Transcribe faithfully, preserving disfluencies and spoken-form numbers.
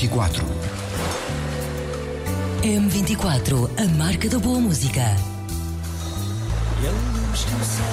e quatro. M vinte e quatro, a marca da boa música.